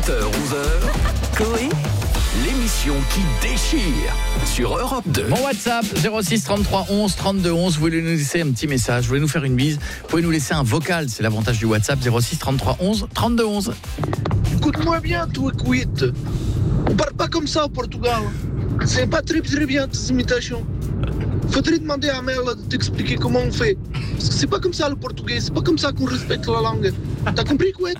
7h-11h, Coé, l'émission qui déchire sur Europe 2. Mon WhatsApp 06 33 11 32 11. Vous voulez nous laisser un petit message, vous voulez nous faire une bise, vous pouvez nous laisser un vocal, c'est l'avantage du WhatsApp 06 33 11 32 11. Écoute-moi bien, toi, Kuit. On parle pas comme ça au Portugal. C'est pas très bien tes imitations. Faudrait demander à Mel de t'expliquer comment on fait. Parce que c'est pas comme ça le portugais, c'est pas comme ça qu'on respecte la langue. T'as compris, Kuit?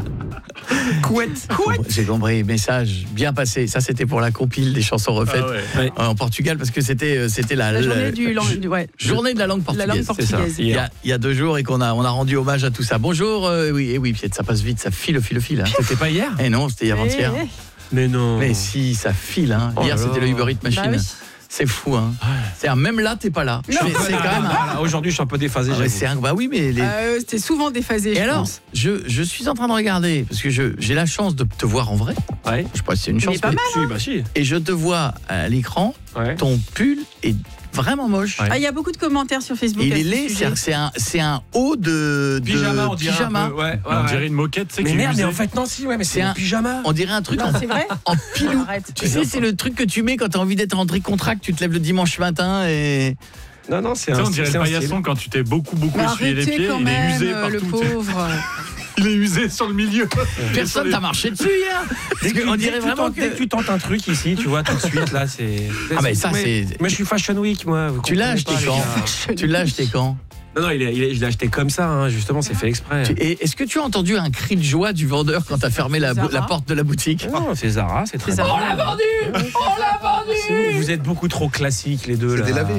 J'ai compris, message bien passé. Ça, c'était pour la compile des chansons refaites en Portugal, parce que c'était la journée journée de la langue portugaise. La langue portugaise. Il y a 2 jours et qu'on a rendu hommage à tout ça. Bonjour, oui, Piet, ça passe vite, ça file. Hein. C'était pas hier? Eh non, c'était avant-hier. Mais non. Mais si, ça file. Hein. Hier, c'était le Uber Eats Machine. Bah oui. C'est fou, hein. C'est-à-dire, même là, t'es pas là. C'est quand même. Aujourd'hui, je suis un peu déphasé. Bah oui, mais C'était souvent déphasé. Et je alors, pense. je suis en train de regarder, parce que j'ai la chance de te voir en vrai. Ouais. Je sais pas si c'est une chance. pas mal, Si, bah si. Et je te vois à l'écran, Ouais. ton pull est vraiment moche. Ouais. Il y a beaucoup de commentaires sur Facebook. Il à est ce laid, sujet. c'est un haut de Pyjama, on dirait. pyjama. Un peu, ouais, On dirait une moquette, c'est Mais qui est merde, mais usée. en fait, non, si, ouais, mais C'est c'est un- un pyjama. On dirait un truc Non, c'est vrai. en pilou. Arrête. Tu sais, c'est le truc que tu mets quand tu as envie d'être en tricontract, tu te lèves le dimanche matin et... Non, c'est Tu sais, un on dirait le c'est un paillasson style. quand tu t'es beaucoup Mais essuyé les arrêtez pieds, quand il est même, usé le partout. tu sais. pauvre. Il est usé sur le milieu. Personne t'a marché dessus hier. Parce Dès que- qu'on dès dirait que tu vraiment tentes- dès que que... tu tentes un truc ici, tu vois, tout de suite, là, c'est... Ah, mais ça, c'est... Moi, je suis Fashion Week, moi. vous Tu l'as comprenez acheté pas, les quand gars. Tu l'as acheté quand Non, je l'ai acheté comme ça, hein, justement, c'est fait exprès. Et est-ce que tu as entendu un cri de joie du vendeur quand tu as fermé la Zara. porte de la boutique? Non, c'est Zara, c'est très C'est bien. Zara. On l'a vendu. Vous êtes beaucoup trop classiques, les deux, là. délavé.